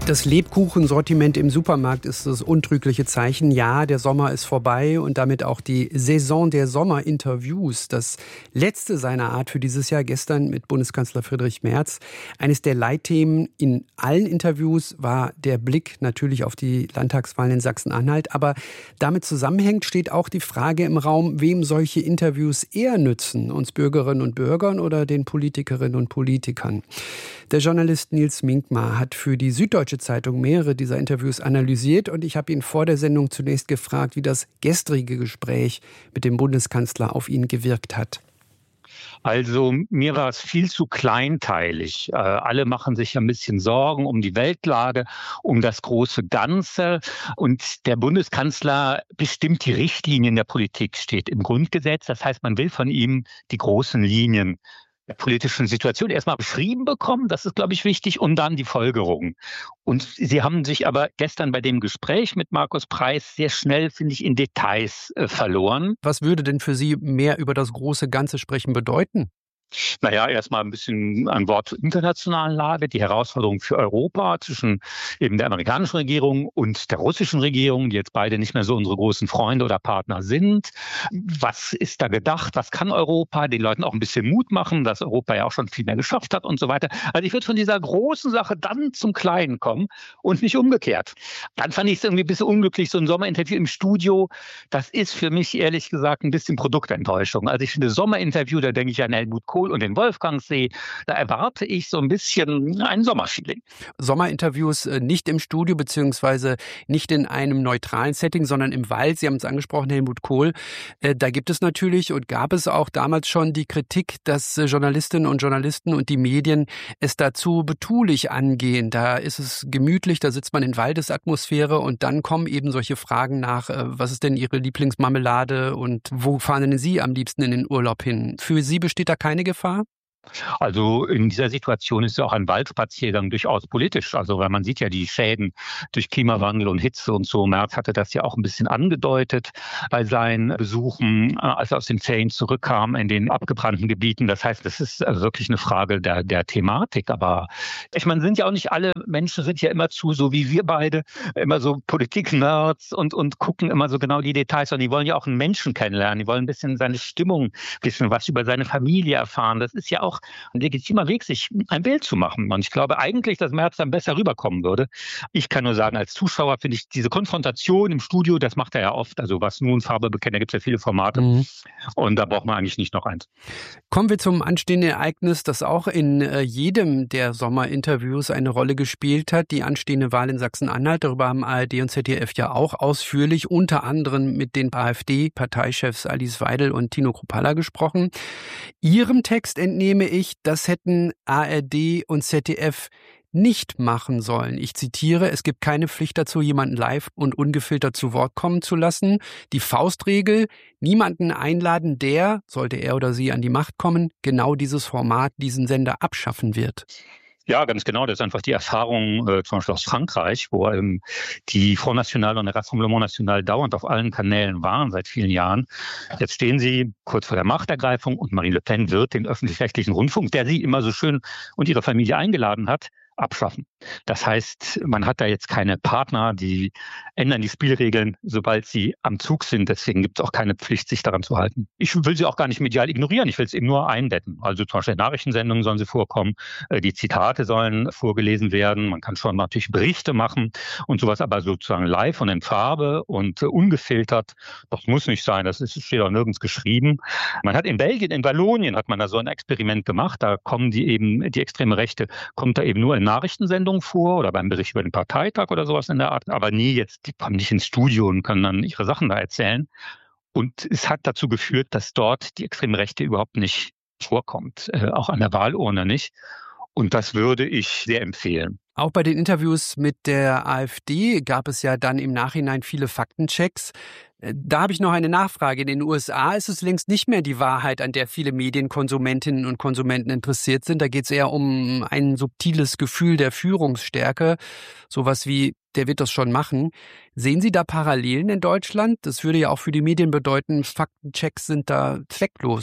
Das Lebkuchensortiment im Supermarkt ist das untrügliche Zeichen. Ja, der Sommer ist vorbei und damit auch die Saison der Sommerinterviews. Das letzte seiner Art für dieses Jahr, gestern mit Bundeskanzler Friedrich Merz. Eines der Leitthemen in allen Interviews war der Blick natürlich auf die Landtagswahlen in Sachsen-Anhalt. Aber damit zusammenhängt steht auch die Frage im Raum, wem solche Interviews eher nützen. Uns Bürgerinnen und Bürgern oder den Politikerinnen und Politikern. Der Journalist Nils Minkmar hat für die Süddeutsche Zeitung mehrere dieser Interviews analysiert und ich habe ihn vor der Sendung zunächst gefragt, wie das gestrige Gespräch mit dem Bundeskanzler auf ihn gewirkt hat. Also mir war es viel zu kleinteilig. Alle machen sich ein bisschen Sorgen um die Weltlage, um das große Ganze. Und der Bundeskanzler bestimmt die Richtlinien der Politik, steht im Grundgesetz. Das heißt, man will von ihm die großen Linien der politischen Situation erstmal beschrieben bekommen, das ist, glaube ich, wichtig, und dann die Folgerungen. Und Sie haben sich aber gestern bei dem Gespräch mit Markus Preis sehr schnell, finde ich, in Details verloren. Was würde denn für Sie mehr über das große Ganze sprechen bedeuten? Naja, erstmal ein bisschen ein Wort zur internationalen Lage, die Herausforderung für Europa zwischen eben der amerikanischen Regierung und der russischen Regierung, die jetzt beide nicht mehr so unsere großen Freunde oder Partner sind. Was ist da gedacht? Was kann Europa? Den Leuten auch ein bisschen Mut machen, dass Europa ja auch schon viel mehr geschafft hat und so weiter. Also ich würde von dieser großen Sache dann zum Kleinen kommen und nicht umgekehrt. Dann fand ich es irgendwie ein bisschen unglücklich, so ein Sommerinterview im Studio. Das ist für mich ehrlich gesagt ein bisschen Produktenttäuschung. Also ich finde Sommerinterview, da denke ich an Helmut Kohl und den Wolfgangsee, da erwarte ich so ein bisschen ein Sommerfeeling. Sommerinterviews nicht im Studio beziehungsweise nicht in einem neutralen Setting, sondern im Wald. Sie haben es angesprochen, Helmut Kohl. Da gibt es natürlich und gab es auch damals schon die Kritik, dass Journalistinnen und Journalisten und die Medien es dazu betulich angehen. Da ist es gemütlich, da sitzt man in Waldesatmosphäre und dann kommen eben solche Fragen nach, was ist denn Ihre Lieblingsmarmelade und wo fahren denn Sie am liebsten in den Urlaub hin? Für Sie besteht da keine Gefahr? Also in dieser Situation ist ja auch ein Waldspaziergang durchaus politisch. Also weil man sieht ja die Schäden durch Klimawandel und Hitze und so. Merz hatte das ja auch ein bisschen angedeutet bei seinen Besuchen, als er aus den Ferien zurückkam in den abgebrannten Gebieten. Das heißt, das ist also wirklich eine Frage der Thematik. Aber ich meine, sind ja auch nicht alle Menschen, sind ja immer so wie wir beide, immer so Politik-Nerds und gucken immer so genau die Details. Und die wollen ja auch einen Menschen kennenlernen. Die wollen ein bisschen seine Stimmung wissen, was über seine Familie erfahren. Das ist ja auch ein legitimer Weg, sich ein Bild zu machen. Und ich glaube eigentlich, dass Merz dann besser rüberkommen würde. Ich kann nur sagen, als Zuschauer finde ich diese Konfrontation im Studio, das macht er ja oft. Also was nun Farbe bekennt, da gibt es ja viele Formate. Und da braucht man eigentlich nicht noch eins. Kommen wir zum anstehenden Ereignis, das auch in jedem der Sommerinterviews eine Rolle gespielt hat. Die anstehende Wahl in Sachsen-Anhalt. Darüber haben ARD und ZDF ja auch ausführlich, unter anderem mit den AfD-Parteichefs Alice Weidel und Tino Kruppalla gesprochen. Ihrem Text entnehme ich, das hätten ARD und ZDF nicht machen sollen. Ich zitiere, es gibt keine Pflicht dazu, jemanden live und ungefiltert zu Wort kommen zu lassen. Die Faustregel, niemanden einladen, der, sollte er oder sie an die Macht kommen, genau dieses Format, diesen Sender abschaffen wird. Ja, ganz genau. Das ist einfach die Erfahrung zum Beispiel aus Frankreich, wo die Front National und der Rassemblement National dauernd auf allen Kanälen waren seit vielen Jahren. Jetzt stehen sie kurz vor der Machtergreifung und Marine Le Pen wird den öffentlich-rechtlichen Rundfunk, der sie immer so schön und ihre Familie eingeladen hat, abschaffen. Das heißt, man hat da jetzt keine Partner, die ändern die Spielregeln, sobald sie am Zug sind. Deswegen gibt es auch keine Pflicht, sich daran zu halten. Ich will sie auch gar nicht medial ignorieren. Ich will es eben nur einbetten. Also zum Beispiel Nachrichtensendungen sollen sie vorkommen. Die Zitate sollen vorgelesen werden. Man kann schon natürlich Berichte machen und sowas, aber sozusagen live und in Farbe und ungefiltert, das muss nicht sein. Das steht auch nirgends geschrieben. Man hat in Belgien, in Wallonien hat man da so ein Experiment gemacht. Da kommen die extreme Rechte, kommt da eben nur in Nachrichtensendungen vor oder beim Bericht über den Parteitag oder sowas in der Art, aber nie jetzt, die kommen nicht ins Studio und können dann ihre Sachen da erzählen. Und es hat dazu geführt, dass dort die extreme Rechte überhaupt nicht vorkommt, auch an der Wahlurne nicht. Und das würde ich sehr empfehlen. Auch bei den Interviews mit der AfD gab es ja dann im Nachhinein viele Faktenchecks. Da habe ich noch eine Nachfrage. In den USA ist es längst nicht mehr die Wahrheit, an der viele Medienkonsumentinnen und Konsumenten interessiert sind. Da geht es eher um ein subtiles Gefühl der Führungsstärke. Sowas wie, der wird das schon machen. Sehen Sie da Parallelen in Deutschland? Das würde ja auch für die Medien bedeuten, Faktenchecks sind da zwecklos.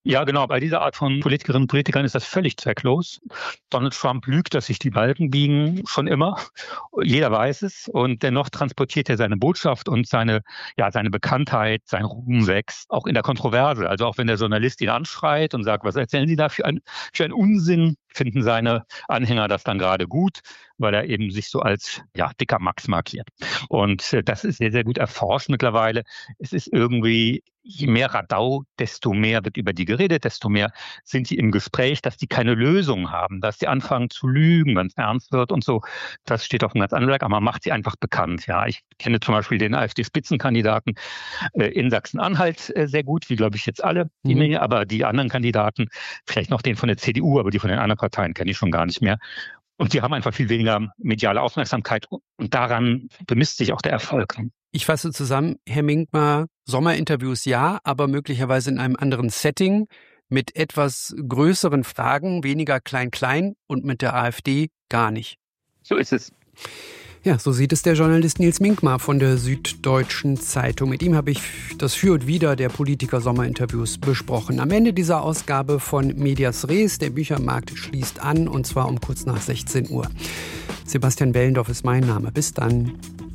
Ja, genau. Bei dieser Art von Politikerinnen und Politikern ist das völlig zwecklos. Donald Trump lügt, dass sich die Balken biegen, schon immer. Jeder weiß es. Und dennoch transportiert er seine Botschaft und seine Bekanntheit, sein Ruhm wächst, auch in der Kontroverse. Also auch wenn der Journalist ihn anschreit und sagt, was erzählen Sie da für einen Unsinn, finden seine Anhänger das dann gerade gut, weil er eben sich so als dicker Max markiert. Und das ist sehr, sehr gut erforscht mittlerweile. Es ist irgendwie, je mehr Radau, desto mehr wird über die geredet, desto mehr sind die im Gespräch, dass die keine Lösung haben, dass die anfangen zu lügen, wenn es ernst wird und so. Das steht auf einem ganz anderen Blatt, aber man macht sie einfach bekannt. Ja, ich kenne zum Beispiel den AfD-Spitzenkandidaten in Sachsen-Anhalt sehr gut, wie glaube ich jetzt alle, aber die anderen Kandidaten, vielleicht noch den von der CDU, aber die von den anderen Parteien kenne ich schon gar nicht mehr. Und die haben einfach viel weniger mediale Aufmerksamkeit und daran bemisst sich auch der Erfolg. Ich fasse zusammen, Herr Minkmar, Sommerinterviews ja, aber möglicherweise in einem anderen Setting, mit etwas größeren Fragen, weniger klein-klein und mit der AfD gar nicht. So ist es. Ja, so sieht es der Journalist Nils Minkmar von der Süddeutschen Zeitung. Mit ihm habe ich das Für und Wider der Politiker-Sommerinterviews besprochen. Am Ende dieser Ausgabe von Medias Res, der Büchermarkt schließt an, und zwar um kurz nach 16 Uhr. Sebastian Bellendorf ist mein Name. Bis dann.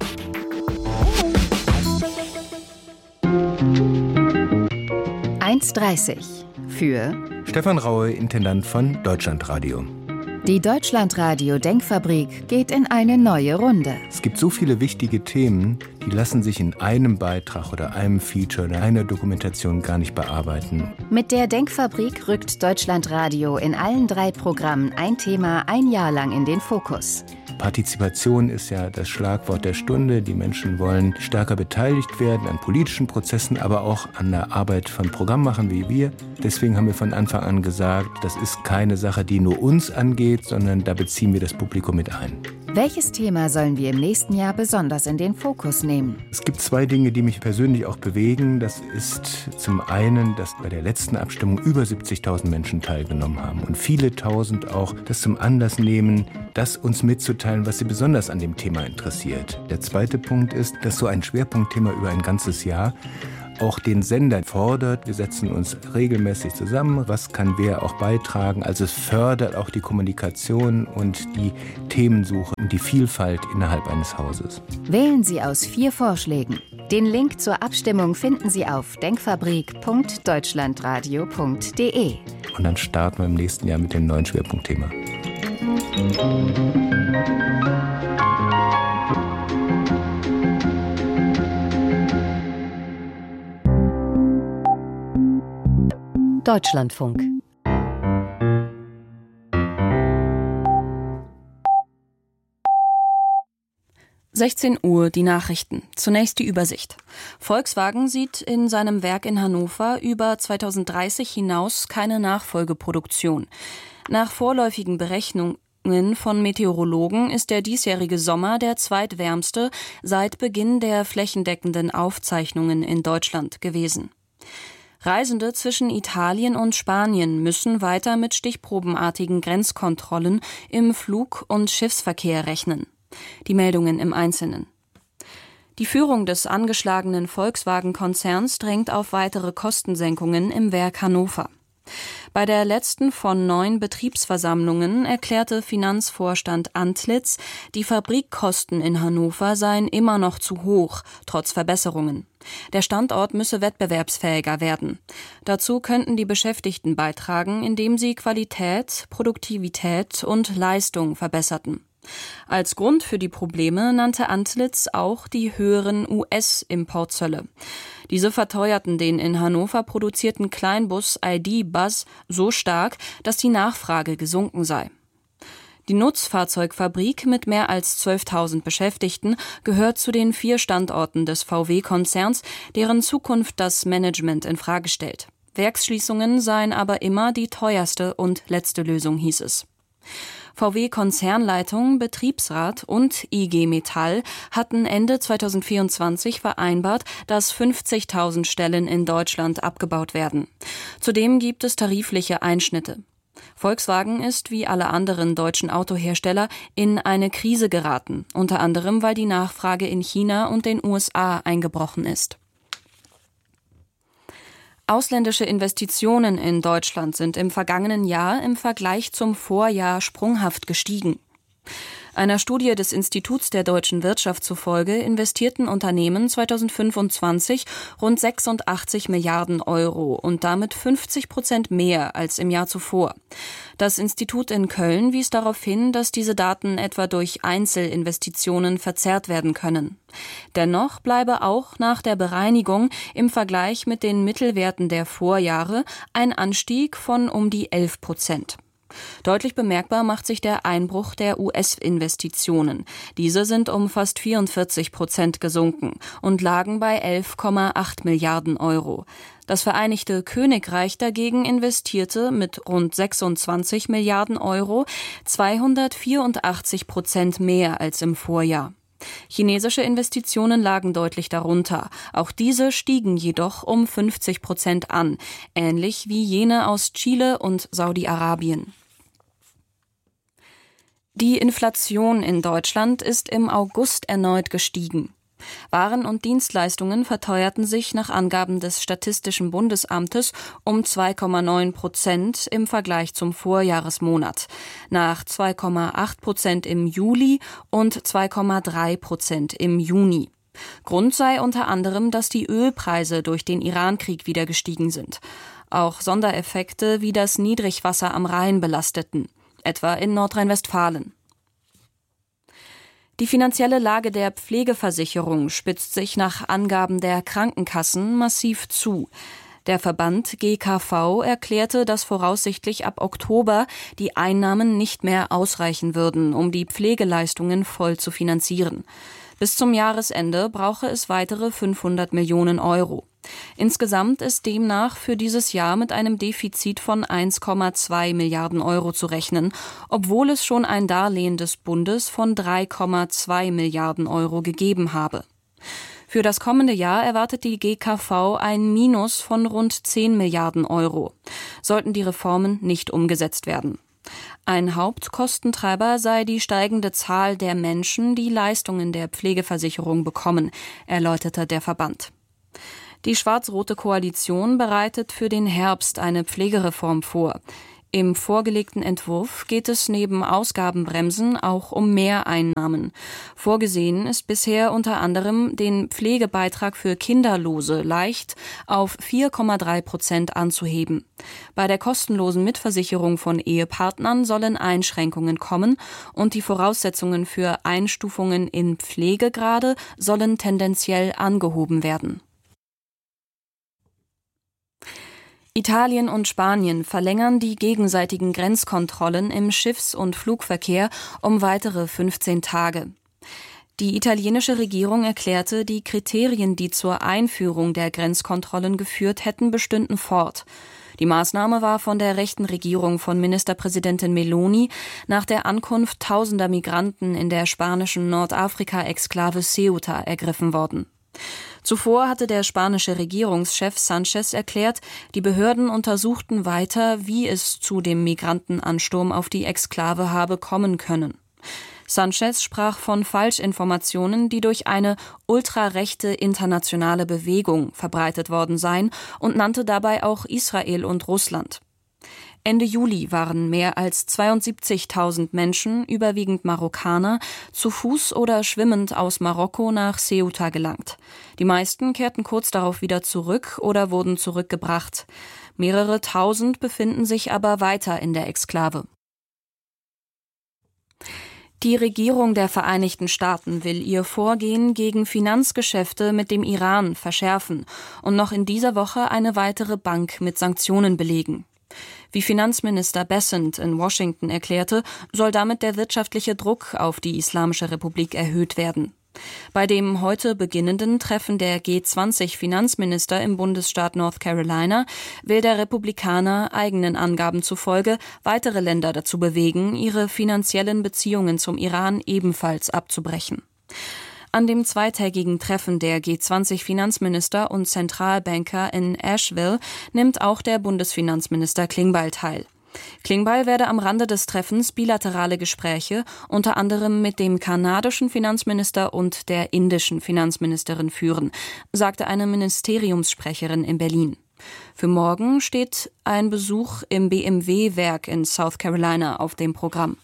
Für Stefan Raue, Intendant von Deutschlandradio. Die Deutschlandradio Denkfabrik geht in eine neue Runde. Es gibt so viele wichtige Themen, die lassen sich in einem Beitrag oder einem Feature oder einer Dokumentation gar nicht bearbeiten. Mit der Denkfabrik rückt Deutschlandradio in allen 3 Programmen ein Thema ein Jahr lang in den Fokus. Partizipation ist ja das Schlagwort der Stunde. Die Menschen wollen stärker beteiligt werden an politischen Prozessen, aber auch an der Arbeit von Programmmachern wie wir. Deswegen haben wir von Anfang an gesagt, das ist keine Sache, die nur uns angeht, sondern da beziehen wir das Publikum mit ein. Welches Thema sollen wir im nächsten Jahr besonders in den Fokus nehmen? Es gibt 2 Dinge, die mich persönlich auch bewegen. Das ist zum einen, dass bei der letzten Abstimmung über 70.000 Menschen teilgenommen haben und viele Tausend auch das zum Anlass nehmen, das uns mitzuteilen, was sie besonders an dem Thema interessiert. Der zweite Punkt ist, dass so ein Schwerpunktthema über ein ganzes Jahr auch den Sender fordert. Wir setzen uns regelmäßig zusammen. Was kann wer auch beitragen? Also es fördert auch die Kommunikation und die Themensuche und die Vielfalt innerhalb eines Hauses. Wählen Sie aus 4 Vorschlägen. Den Link zur Abstimmung finden Sie auf denkfabrik.deutschlandradio.de. Und dann starten wir im nächsten Jahr mit dem neuen Schwerpunktthema. Deutschlandfunk. Uhr, die Nachrichten. Zunächst die Übersicht. Volkswagen sieht in seinem Werk in Hannover über 2030 hinaus keine Nachfolgeproduktion. Nach vorläufigen Berechnungen von Meteorologen ist der diesjährige Sommer der zweitwärmste seit Beginn der flächendeckenden Aufzeichnungen in Deutschland gewesen. Reisende zwischen Italien und Spanien müssen weiter mit stichprobenartigen Grenzkontrollen im Flug- und Schiffsverkehr rechnen. Die Meldungen im Einzelnen. Die Führung des angeschlagenen Volkswagen-Konzerns drängt auf weitere Kostensenkungen im Werk Hannover. Bei der letzten von 9 Betriebsversammlungen erklärte Finanzvorstand Antlitz, die Fabrikkosten in Hannover seien immer noch zu hoch, trotz Verbesserungen. Der Standort müsse wettbewerbsfähiger werden. Dazu könnten die Beschäftigten beitragen, indem sie Qualität, Produktivität und Leistung verbesserten. Als Grund für die Probleme nannte Antlitz auch die höheren US-Importzölle. Diese verteuerten den in Hannover produzierten Kleinbus ID Buzz so stark, dass die Nachfrage gesunken sei. Die Nutzfahrzeugfabrik mit mehr als 12.000 Beschäftigten gehört zu den 4 Standorten des VW-Konzerns, deren Zukunft das Management in Frage stellt. Werksschließungen seien aber immer die teuerste und letzte Lösung, hieß es. VW-Konzernleitung, Betriebsrat und IG Metall hatten Ende 2024 vereinbart, dass 50.000 Stellen in Deutschland abgebaut werden. Zudem gibt es tarifliche Einschnitte. Volkswagen ist wie alle anderen deutschen Autohersteller in eine Krise geraten, unter anderem weil die Nachfrage in China und den USA eingebrochen ist. Ausländische Investitionen in Deutschland sind im vergangenen Jahr im Vergleich zum Vorjahr sprunghaft gestiegen. Einer Studie des Instituts der deutschen Wirtschaft zufolge investierten Unternehmen 2025 rund 86 Milliarden Euro und damit 50% mehr als im Jahr zuvor. Das Institut in Köln wies darauf hin, dass diese Daten etwa durch Einzelinvestitionen verzerrt werden können. Dennoch bleibe auch nach der Bereinigung im Vergleich mit den Mittelwerten der Vorjahre ein Anstieg von um die 11%. Deutlich bemerkbar macht sich der Einbruch der US-Investitionen. Diese sind um fast 44% gesunken und lagen bei 11,8 Milliarden Euro. Das Vereinigte Königreich dagegen investierte mit rund 26 Milliarden Euro 284% mehr als im Vorjahr. Chinesische Investitionen lagen deutlich darunter. Auch diese stiegen jedoch um 50% an, ähnlich wie jene aus Chile und Saudi-Arabien. Die Inflation in Deutschland ist im August erneut gestiegen. Waren und Dienstleistungen verteuerten sich nach Angaben des Statistischen Bundesamtes um 2,9% im Vergleich zum Vorjahresmonat, nach 2,8% im Juli und 2,3% im Juni. Grund sei unter anderem, dass die Ölpreise durch den Irankrieg wieder gestiegen sind. Auch Sondereffekte wie das Niedrigwasser am Rhein belasteten, etwa in Nordrhein-Westfalen. Die finanzielle Lage der Pflegeversicherung spitzt sich nach Angaben der Krankenkassen massiv zu. Der Verband GKV erklärte, dass voraussichtlich ab Oktober die Einnahmen nicht mehr ausreichen würden, um die Pflegeleistungen voll zu finanzieren. Bis zum Jahresende brauche es weitere 500 Millionen Euro. Insgesamt ist demnach für dieses Jahr mit einem Defizit von 1,2 Milliarden Euro zu rechnen, obwohl es schon ein Darlehen des Bundes von 3,2 Milliarden Euro gegeben habe. Für das kommende Jahr erwartet die GKV ein Minus von rund 10 Milliarden Euro, sollten die Reformen nicht umgesetzt werden. Ein Hauptkostentreiber sei die steigende Zahl der Menschen, die Leistungen der Pflegeversicherung bekommen, erläuterte der Verband. Die schwarz-rote Koalition bereitet für den Herbst eine Pflegereform vor. Im vorgelegten Entwurf geht es neben Ausgabenbremsen auch um Mehreinnahmen. Vorgesehen ist bisher unter anderem, den Pflegebeitrag für Kinderlose leicht auf 4,3% anzuheben. Bei der kostenlosen Mitversicherung von Ehepartnern sollen Einschränkungen kommen und die Voraussetzungen für Einstufungen in Pflegegrade sollen tendenziell angehoben werden. Italien und Spanien verlängern die gegenseitigen Grenzkontrollen im Schiffs- und Flugverkehr um weitere 15 Tage. Die italienische Regierung erklärte, die Kriterien, die zur Einführung der Grenzkontrollen geführt hätten, bestünden fort. Die Maßnahme war von der rechten Regierung von Ministerpräsidentin Meloni nach der Ankunft tausender Migranten in der spanischen Nordafrika-Exklave Ceuta ergriffen worden. Zuvor hatte der spanische Regierungschef Sánchez erklärt, die Behörden untersuchten weiter, wie es zu dem Migrantenansturm auf die Exklave habe kommen können. Sánchez sprach von Falschinformationen, die durch eine ultrarechte internationale Bewegung verbreitet worden seien und nannte dabei auch Israel und Russland. Ende Juli waren mehr als 72.000 Menschen, überwiegend Marokkaner, zu Fuß oder schwimmend aus Marokko nach Ceuta gelangt. Die meisten kehrten kurz darauf wieder zurück oder wurden zurückgebracht. Mehrere Tausend befinden sich aber weiter in der Exklave. Die Regierung der Vereinigten Staaten will ihr Vorgehen gegen Finanzgeschäfte mit dem Iran verschärfen und noch in dieser Woche eine weitere Bank mit Sanktionen belegen. Wie Finanzminister Bessent in Washington erklärte, soll damit der wirtschaftliche Druck auf die Islamische Republik erhöht werden. Bei dem heute beginnenden Treffen der G20-Finanzminister im Bundesstaat North Carolina will der Republikaner eigenen Angaben zufolge weitere Länder dazu bewegen, ihre finanziellen Beziehungen zum Iran ebenfalls abzubrechen. An dem zweitägigen Treffen der G20-Finanzminister und Zentralbanker in Asheville nimmt auch der Bundesfinanzminister Klingbeil teil. Klingbeil werde am Rande des Treffens bilaterale Gespräche unter anderem mit dem kanadischen Finanzminister und der indischen Finanzministerin führen, sagte eine Ministeriumssprecherin in Berlin. Für morgen steht ein Besuch im BMW-Werk in South Carolina auf dem Programm.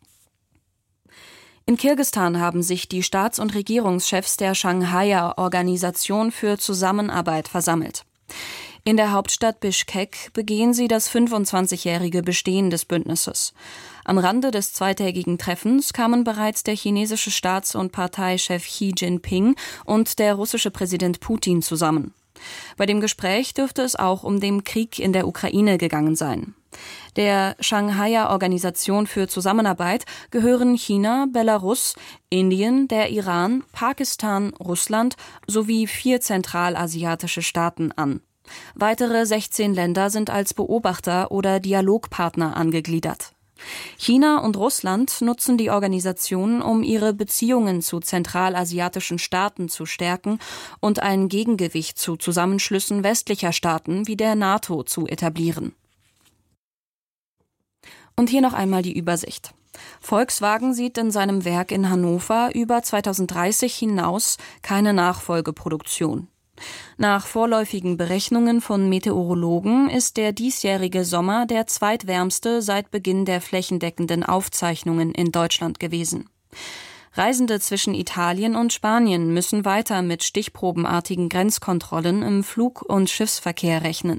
In Kirgisistan haben sich die Staats- und Regierungschefs der Shanghaier Organisation für Zusammenarbeit versammelt. In der Hauptstadt Bischkek begehen sie das 25-jährige Bestehen des Bündnisses. Am Rande des zweitägigen Treffens kamen bereits der chinesische Staats- und Parteichef Xi Jinping und der russische Präsident Putin zusammen. Bei dem Gespräch dürfte es auch um den Krieg in der Ukraine gegangen sein. Der Shanghaier Organisation für Zusammenarbeit gehören China, Belarus, Indien, der Iran, Pakistan, Russland sowie 4 zentralasiatische Staaten an. Weitere 16 Länder sind als Beobachter oder Dialogpartner angegliedert. China und Russland nutzen die Organisation, um ihre Beziehungen zu zentralasiatischen Staaten zu stärken und ein Gegengewicht zu Zusammenschlüssen westlicher Staaten wie der NATO zu etablieren. Und hier noch einmal die Übersicht. Volkswagen sieht in seinem Werk in Hannover über 2030 hinaus keine Nachfolgeproduktion. Nach vorläufigen Berechnungen von Meteorologen ist der diesjährige Sommer der zweitwärmste seit Beginn der flächendeckenden Aufzeichnungen in Deutschland gewesen. Reisende zwischen Italien und Spanien müssen weiter mit stichprobenartigen Grenzkontrollen im Flug- und Schiffsverkehr rechnen.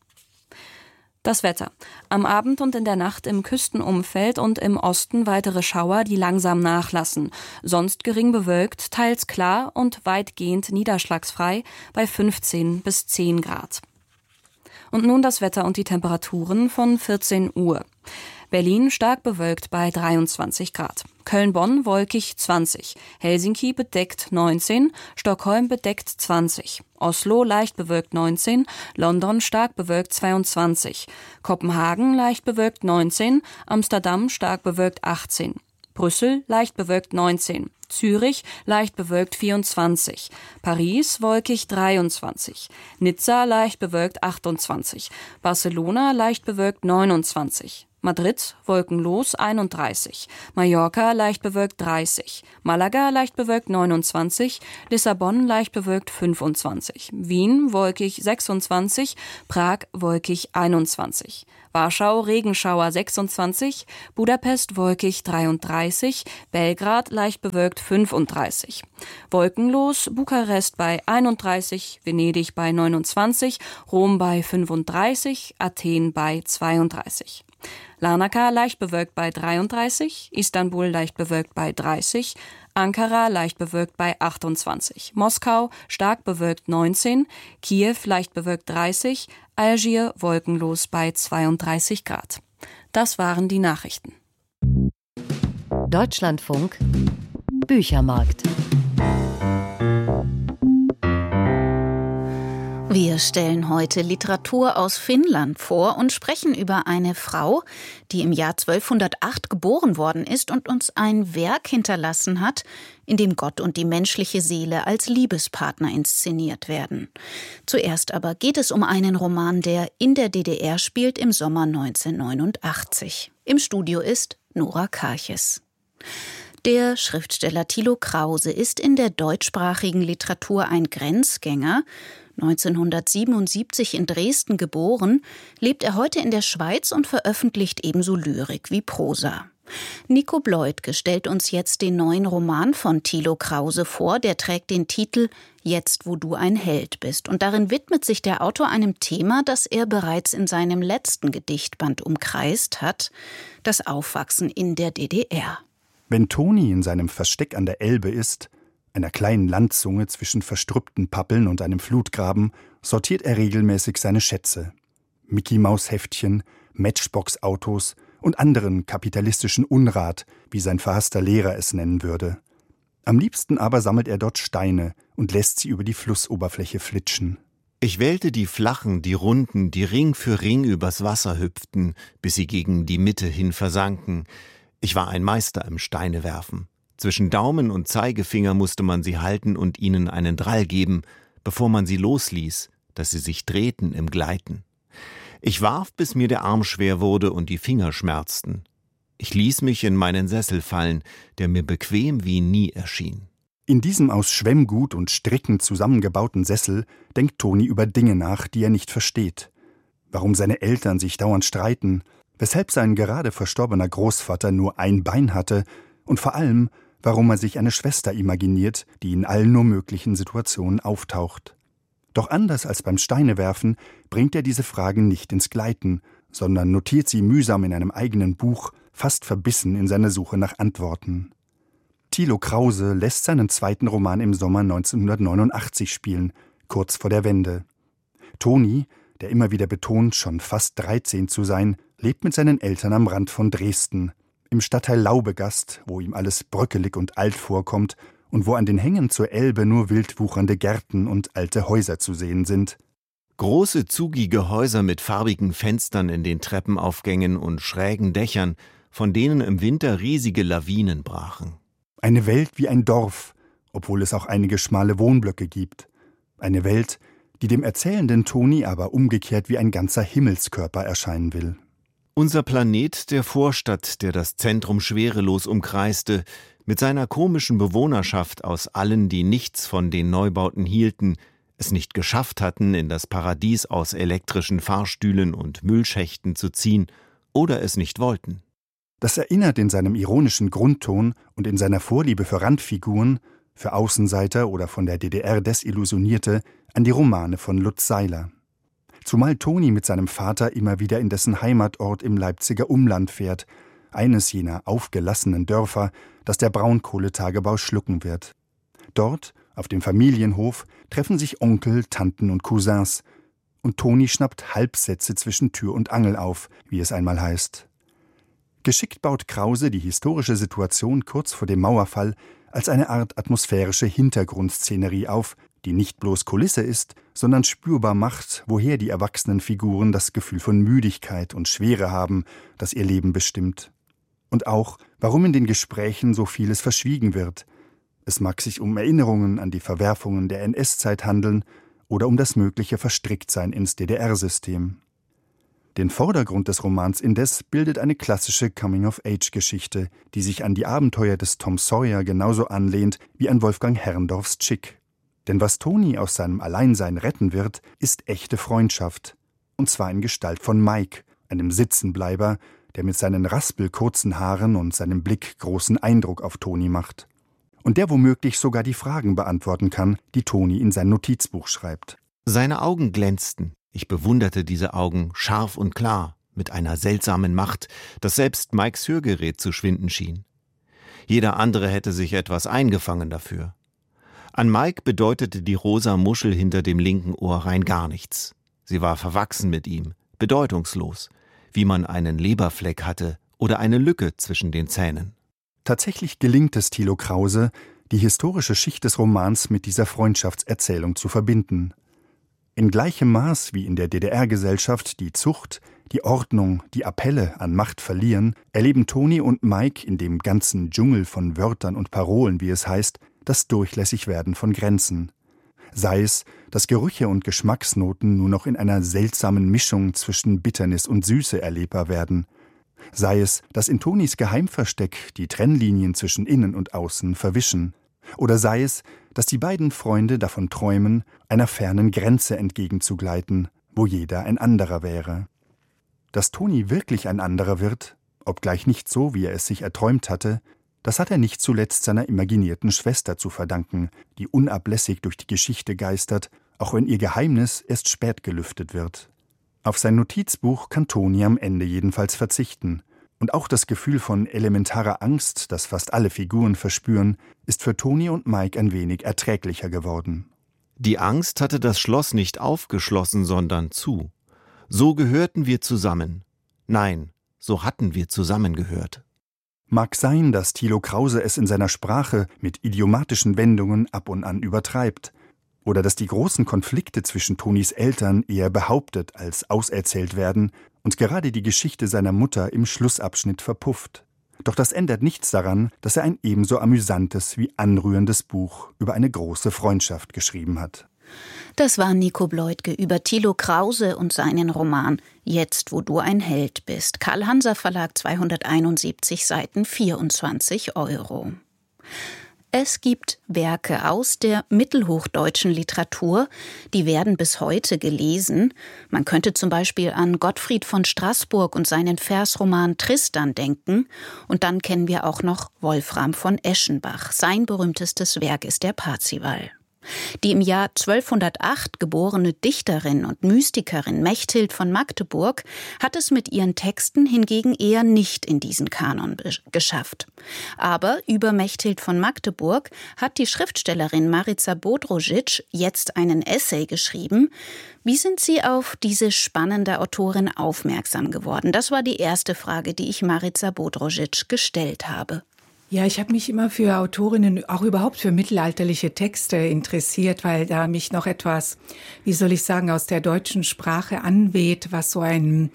Das Wetter. Am Abend und in der Nacht im Küstenumfeld und im Osten weitere Schauer, die langsam nachlassen. Sonst gering bewölkt, teils klar und weitgehend niederschlagsfrei bei 15 bis 10 Grad. Und nun das Wetter und die Temperaturen von 14 Uhr. Berlin stark bewölkt bei 23 Grad. Köln-Bonn wolkig 20. Helsinki bedeckt 19. Stockholm bedeckt 20. Oslo leicht bewölkt 19. London stark bewölkt 22. Kopenhagen leicht bewölkt 19. Amsterdam stark bewölkt 18. Brüssel leicht bewölkt 19. Zürich leicht bewölkt 24. Paris wolkig 23. Nizza leicht bewölkt 28. Barcelona leicht bewölkt 29. Madrid wolkenlos 31, Mallorca leicht bewölkt 30, Malaga leicht bewölkt 29, Lissabon leicht bewölkt 25, Wien wolkig 26, Prag wolkig 21, Warschau Regenschauer 26, Budapest wolkig 33, Belgrad leicht bewölkt 35, wolkenlos Bukarest bei 31, Venedig bei 29, Rom bei 35, Athen bei 32. Larnaca leicht bewölkt bei 33, Istanbul leicht bewölkt bei 30, Ankara leicht bewölkt bei 28, Moskau stark bewölkt 19, Kiew leicht bewölkt 30, Algier wolkenlos bei 32 Grad. Das waren die Nachrichten. Deutschlandfunk Büchermarkt. Wir stellen heute Literatur aus Finnland vor und sprechen über eine Frau, die im Jahr 1208 geboren worden ist und uns ein Werk hinterlassen hat, in dem Gott und die menschliche Seele als Liebespartner inszeniert werden. Zuerst aber geht es um einen Roman, der in der DDR spielt im Sommer 1989. Im Studio ist Nora Karches. Der Schriftsteller Thilo Krause ist in der deutschsprachigen Literatur ein Grenzgänger. 1977 in Dresden geboren, lebt er heute in der Schweiz und veröffentlicht ebenso Lyrik wie Prosa. Nico Bleutke stellt uns jetzt den neuen Roman von Thilo Krause vor, der trägt den Titel »Jetzt, wo du ein Held bist«. Und darin widmet sich der Autor einem Thema, das er bereits in seinem letzten Gedichtband umkreist hat, das Aufwachsen in der DDR. Wenn Toni in seinem Versteck an der Elbe ist, einer kleinen Landzunge zwischen verstrüppten Pappeln und einem Flutgraben, sortiert er regelmäßig seine Schätze. Mickey-Maus-Heftchen, Matchbox-Autos und anderen kapitalistischen Unrat, wie sein verhasster Lehrer es nennen würde. Am liebsten aber sammelt er dort Steine und lässt sie über die Flussoberfläche flitschen. Ich wählte die flachen, die runden, die Ring für Ring übers Wasser hüpften, bis sie gegen die Mitte hin versanken. Ich war ein Meister im Steinewerfen. Zwischen Daumen und Zeigefinger musste man sie halten und ihnen einen Drall geben, bevor man sie losließ, dass sie sich drehten im Gleiten. Ich warf, bis mir der Arm schwer wurde und die Finger schmerzten. Ich ließ mich in meinen Sessel fallen, der mir bequem wie nie erschien. In diesem aus Schwemmgut und Stricken zusammengebauten Sessel denkt Toni über Dinge nach, die er nicht versteht. Warum seine Eltern sich dauernd streiten, weshalb sein gerade verstorbener Großvater nur ein Bein hatte und vor allem, warum er sich eine Schwester imaginiert, die in allen nur möglichen Situationen auftaucht. Doch anders als beim Steinewerfen bringt er diese Fragen nicht ins Gleiten, sondern notiert sie mühsam in einem eigenen Buch, fast verbissen in seiner Suche nach Antworten. Thilo Krause lässt seinen zweiten Roman im Sommer 1989 spielen, kurz vor der Wende. Toni, der immer wieder betont, schon fast 13 zu sein, lebt mit seinen Eltern am Rand von Dresden, im Stadtteil Laubegast, wo ihm alles bröckelig und alt vorkommt und wo an den Hängen zur Elbe nur wild wuchernde Gärten und alte Häuser zu sehen sind. Große, zugige Häuser mit farbigen Fenstern in den Treppenaufgängen und schrägen Dächern, von denen im Winter riesige Lawinen brachen. Eine Welt wie ein Dorf, obwohl es auch einige schmale Wohnblöcke gibt. Eine Welt, die dem erzählenden Toni aber umgekehrt wie ein ganzer Himmelskörper erscheinen will. Unser Planet der Vorstadt, der das Zentrum schwerelos umkreiste, mit seiner komischen Bewohnerschaft aus allen, die nichts von den Neubauten hielten, es nicht geschafft hatten, in das Paradies aus elektrischen Fahrstühlen und Müllschächten zu ziehen oder es nicht wollten. Das erinnert in seinem ironischen Grundton und in seiner Vorliebe für Randfiguren, für Außenseiter oder von der DDR Desillusionierte, an die Romane von Lutz Seiler. Zumal Toni mit seinem Vater immer wieder in dessen Heimatort im Leipziger Umland fährt, eines jener aufgelassenen Dörfer, das der Braunkohletagebau schlucken wird. Dort, auf dem Familienhof, treffen sich Onkel, Tanten und Cousins, und Toni schnappt Halbsätze zwischen Tür und Angel auf, wie es einmal heißt. Geschickt baut Krause die historische Situation kurz vor dem Mauerfall als eine Art atmosphärische Hintergrundszenerie auf, die nicht bloß Kulisse ist, sondern spürbar macht, woher die erwachsenen Figuren das Gefühl von Müdigkeit und Schwere haben, das ihr Leben bestimmt. Und auch, warum in den Gesprächen so vieles verschwiegen wird. Es mag sich um Erinnerungen an die Verwerfungen der NS-Zeit handeln oder um das mögliche Verstricktsein ins DDR-System. Den Vordergrund des Romans indes bildet eine klassische Coming-of-Age-Geschichte, die sich an die Abenteuer des Tom Sawyer genauso anlehnt wie an Wolfgang Herrndorfs Chick. Denn was Toni aus seinem Alleinsein retten wird, ist echte Freundschaft. Und zwar in Gestalt von Mike, einem Sitzenbleiber, der mit seinen raspelkurzen Haaren und seinem Blick großen Eindruck auf Toni macht. Und der womöglich sogar die Fragen beantworten kann, die Toni in sein Notizbuch schreibt. Seine Augen glänzten. Ich bewunderte diese Augen scharf und klar, mit einer seltsamen Macht, dass selbst Mikes Hörgerät zu schwinden schien. Jeder andere hätte sich etwas eingefangen dafür. An Mike bedeutete die rosa Muschel hinter dem linken Ohr rein gar nichts. Sie war verwachsen mit ihm, bedeutungslos, wie man einen Leberfleck hatte oder eine Lücke zwischen den Zähnen. Tatsächlich gelingt es Thilo Krause, die historische Schicht des Romans mit dieser Freundschaftserzählung zu verbinden. In gleichem Maß wie in der DDR-Gesellschaft die Zucht, die Ordnung, die Appelle an Macht verlieren, erleben Toni und Mike in dem ganzen Dschungel von Wörtern und Parolen, wie es heißt, das Durchlässigwerden von Grenzen. Sei es, dass Gerüche und Geschmacksnoten nur noch in einer seltsamen Mischung zwischen Bitternis und Süße erlebbar werden. Sei es, dass in Tonis Geheimversteck die Trennlinien zwischen Innen und Außen verwischen. Oder sei es, dass die beiden Freunde davon träumen, einer fernen Grenze entgegenzugleiten, wo jeder ein anderer wäre. Dass Toni wirklich ein anderer wird, obgleich nicht so, wie er es sich erträumt hatte, das hat er nicht zuletzt seiner imaginierten Schwester zu verdanken, die unablässig durch die Geschichte geistert, auch wenn ihr Geheimnis erst spät gelüftet wird. Auf sein Notizbuch kann Toni am Ende jedenfalls verzichten. Und auch das Gefühl von elementarer Angst, das fast alle Figuren verspüren, ist für Toni und Mike ein wenig erträglicher geworden. Die Angst hatte das Schloss nicht aufgeschlossen, sondern zu. So gehörten wir zusammen. Nein, so hatten wir zusammengehört. Mag sein, dass Thilo Krause es in seiner Sprache mit idiomatischen Wendungen ab und an übertreibt. Oder dass die großen Konflikte zwischen Tonis Eltern eher behauptet als auserzählt werden und gerade die Geschichte seiner Mutter im Schlussabschnitt verpufft. Doch das ändert nichts daran, dass er ein ebenso amüsantes wie anrührendes Buch über eine große Freundschaft geschrieben hat. Das war Nico Bleutke über Thilo Krause und seinen Roman »Jetzt, wo du ein Held bist«. Karl-Hanser Verlag, 271 Seiten, 24 €. Es gibt Werke aus der mittelhochdeutschen Literatur, die werden bis heute gelesen. Man könnte zum Beispiel an Gottfried von Straßburg und seinen Versroman Tristan denken. Und dann kennen wir auch noch Wolfram von Eschenbach. Sein berühmtestes Werk ist der Parzival. Die im Jahr 1208 geborene Dichterin und Mystikerin Mechthild von Magdeburg hat es mit ihren Texten hingegen eher nicht in diesen Kanon geschafft. Aber über Mechthild von Magdeburg hat die Schriftstellerin Marica Bodrožić jetzt einen Essay geschrieben. Wie sind Sie auf diese spannende Autorin aufmerksam geworden? Das war die erste Frage, die ich Marica Bodrožić gestellt habe. Ja, ich habe mich immer für Autorinnen, auch überhaupt für mittelalterliche Texte interessiert, weil da mich noch etwas, wie soll ich sagen, aus der deutschen Sprache anweht, was so einen,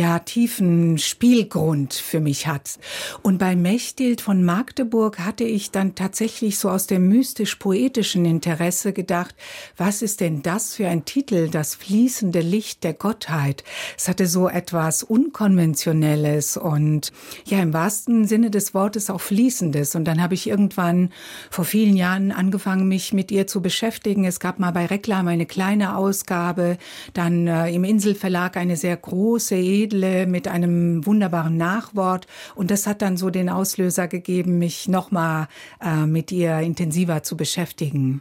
tiefen Spielgrund für mich hat. Und bei Mechthild von Magdeburg hatte ich dann tatsächlich so aus dem mystisch-poetischen Interesse gedacht, was ist denn das für ein Titel, das fließende Licht der Gottheit? Es hatte so etwas Unkonventionelles und im wahrsten Sinne des Wortes auch fließend. Und dann habe ich irgendwann vor vielen Jahren angefangen, mich mit ihr zu beschäftigen. Es gab mal bei Reklam eine kleine Ausgabe, dann im Inselverlag eine sehr große, edle mit einem wunderbaren Nachwort. Und das hat dann so den Auslöser gegeben, mich nochmal mit ihr intensiver zu beschäftigen.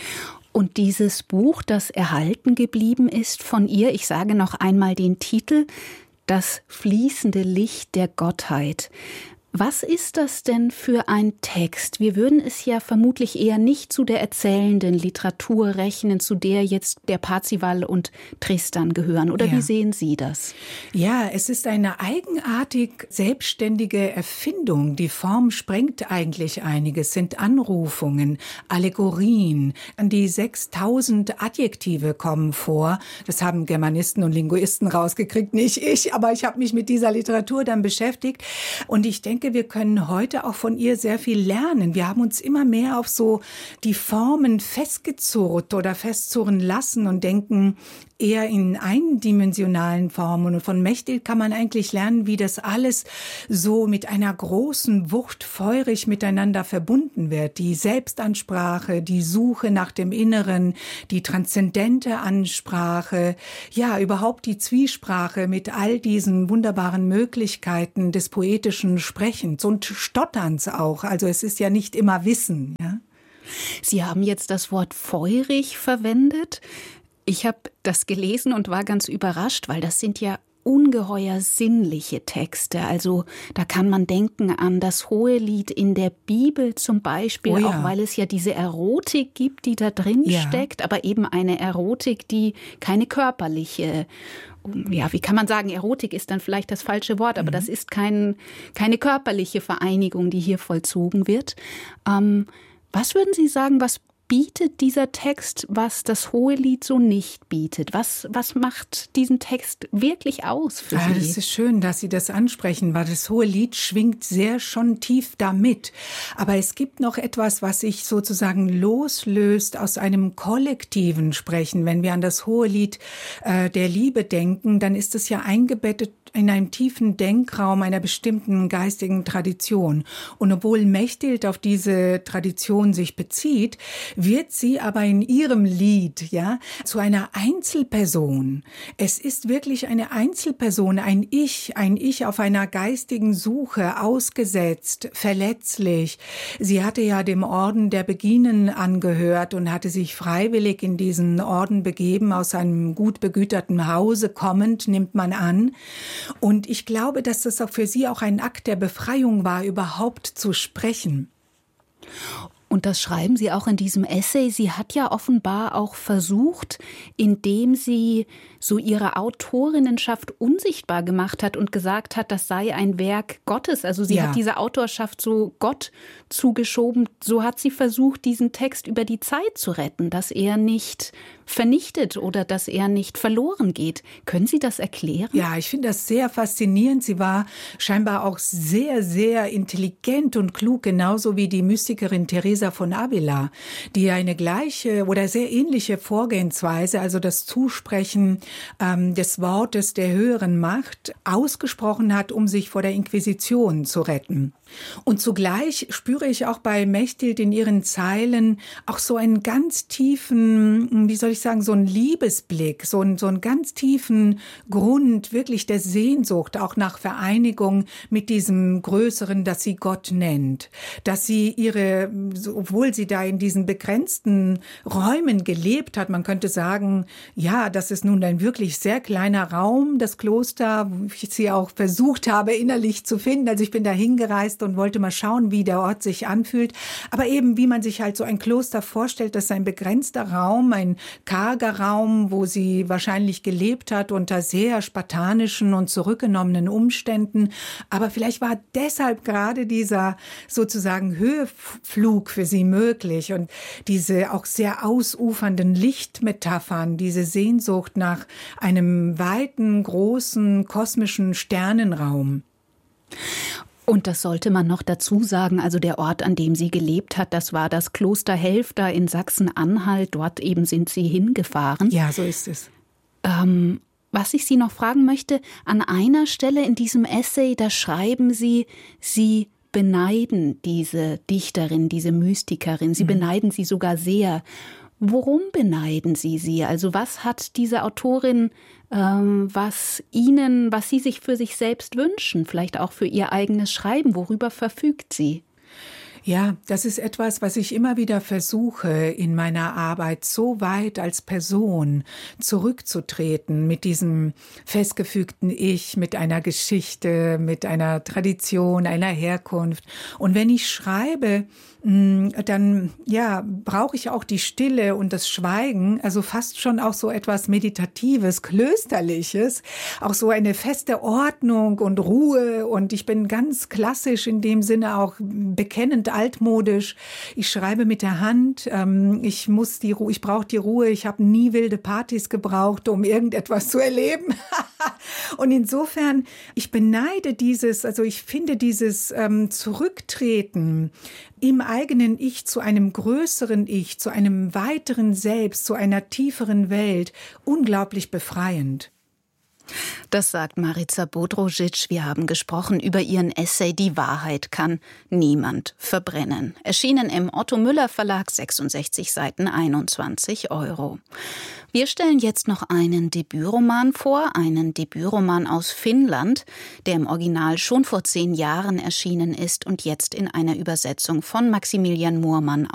Und dieses Buch, das erhalten geblieben ist von ihr, ich sage noch einmal den Titel, Das fließende Licht der Gottheit. Was ist das denn für ein Text? Wir würden es ja vermutlich eher nicht zu der erzählenden Literatur rechnen, zu der jetzt der Parzival und Tristan gehören. Oder wie sehen Sie das? Ja, es ist eine eigenartig selbstständige Erfindung. Die Form sprengt eigentlich einiges, sind Anrufungen, Allegorien. An die 6000 Adjektive kommen vor. Das haben Germanisten und Linguisten rausgekriegt, nicht ich. Aber ich habe mich mit dieser Literatur dann beschäftigt. Und ich denke, wir können heute auch von ihr sehr viel lernen. Wir haben uns immer mehr auf so die Formen festgezurrt oder festzurren lassen und denken eher in eindimensionalen Formen. Und von Mechthild kann man eigentlich lernen, wie das alles so mit einer großen Wucht feurig miteinander verbunden wird. Die Selbstansprache, die Suche nach dem Inneren, die transzendente Ansprache, überhaupt die Zwiesprache mit all diesen wunderbaren Möglichkeiten des poetischen Sprechens und Stotterns auch. Also es ist ja nicht immer Wissen. Ja? Sie haben jetzt das Wort feurig verwendet. Ich habe das gelesen und war ganz überrascht, weil das sind ja ungeheuer sinnliche Texte. Also da kann man denken an das Hohelied in der Bibel zum Beispiel, auch weil es ja diese Erotik gibt, die da drin steckt, aber eben eine Erotik, die keine körperliche, wie kann man sagen, Erotik ist dann vielleicht das falsche Wort, aber das ist keine körperliche Vereinigung, die hier vollzogen wird. Was würden Sie sagen, was bietet dieser Text, was das Hohelied so nicht bietet? Was macht diesen Text wirklich aus für Sie? Das ist schön, dass Sie das ansprechen, weil das Hohelied schwingt sehr schon tief damit. Aber es gibt noch etwas, was sich sozusagen loslöst aus einem kollektiven Sprechen. Wenn wir an das Hohelied der Liebe denken, dann ist es ja eingebettet in einem tiefen Denkraum einer bestimmten geistigen Tradition. Und obwohl Mechthild auf diese Tradition sich bezieht, wird sie aber in ihrem Lied zu einer Einzelperson. Es ist wirklich eine Einzelperson, ein Ich auf einer geistigen Suche, ausgesetzt, verletzlich. Sie hatte ja dem Orden der Beginen angehört und hatte sich freiwillig in diesen Orden begeben, aus einem gut begüterten Hause kommend, nimmt man an. Und ich glaube, dass das auch für sie auch ein Akt der Befreiung war, überhaupt zu sprechen. Und das schreiben Sie auch in diesem Essay. Sie hat ja offenbar auch versucht, indem sie so ihre Autorinnenschaft unsichtbar gemacht hat und gesagt hat, das sei ein Werk Gottes. Also sie hat diese Autorschaft so Gott zugeschoben. So hat sie versucht, diesen Text über die Zeit zu retten, dass er nicht vernichtet oder dass er nicht verloren geht. Können Sie das erklären? Ja, ich finde das sehr faszinierend. Sie war scheinbar auch sehr, sehr intelligent und klug, genauso wie die Mystikerin Therese Teresa von Avila, die eine gleiche oder sehr ähnliche Vorgehensweise, also das Zusprechen des Wortes der höheren Macht, ausgesprochen hat, um sich vor der Inquisition zu retten. Und zugleich spüre ich auch bei Mechthild in ihren Zeilen auch so einen ganz tiefen, wie soll ich sagen, so einen Liebesblick, so einen ganz tiefen Grund wirklich der Sehnsucht, auch nach Vereinigung mit diesem Größeren, das sie Gott nennt. Dass sie obwohl sie da in diesen begrenzten Räumen gelebt hat, man könnte sagen, ja, das ist nun ein wirklich sehr kleiner Raum, das Kloster, wo ich sie auch versucht habe, innerlich zu finden. Also ich bin da hingereist und wollte mal schauen, wie der Ort sich anfühlt. Aber eben, wie man sich halt so ein Kloster vorstellt, das ist ein begrenzter Raum, ein karger Raum, wo sie wahrscheinlich gelebt hat unter sehr spartanischen und zurückgenommenen Umständen. Aber vielleicht war deshalb gerade dieser sozusagen Höheflug für sie möglich und diese auch sehr ausufernden Lichtmetaphern, diese Sehnsucht nach einem weiten, großen, kosmischen Sternenraum. Und das sollte man noch dazu sagen, also der Ort, an dem sie gelebt hat, das war das Kloster Helfta in Sachsen-Anhalt. Dort eben sind sie hingefahren. Ja, so ist es. Was ich Sie noch fragen möchte, an einer Stelle in diesem Essay, da schreiben Sie beneiden diese Dichterin, diese Mystikerin. Sie beneiden sie sogar sehr. Worum beneiden Sie sie? Also was hat diese Autorin, was Sie sich für sich selbst wünschen, vielleicht auch für ihr eigenes Schreiben? Worüber verfügt sie? Ja, das ist etwas, was ich immer wieder versuche, in meiner Arbeit so weit als Person zurückzutreten mit diesem festgefügten Ich, mit einer Geschichte, mit einer Tradition, einer Herkunft. Und wenn ich schreibe, dann brauche ich auch die Stille und das Schweigen, also fast schon auch so etwas Meditatives, Klösterliches, auch so eine feste Ordnung und Ruhe. Und ich bin ganz klassisch in dem Sinne auch bekennend altmodisch. Ich schreibe mit der Hand, ich brauche die Ruhe. Ich habe nie wilde Partys gebraucht, um irgendetwas zu erleben. Und insofern, ich beneide ich finde dieses Zurücktreten im eigenen Ich zu einem größeren Ich, zu einem weiteren Selbst, zu einer tieferen Welt unglaublich befreiend. Das sagt Marica Bodrožić. Wir haben gesprochen über ihren Essay »Die Wahrheit kann niemand verbrennen«. Erschienen im Otto Müller Verlag, 66 Seiten, 21 €. Wir stellen jetzt noch einen Debütroman vor, einen Debütroman aus Finnland, der im Original schon vor 10 Jahren erschienen ist und jetzt in einer Übersetzung von Maximilian Moorman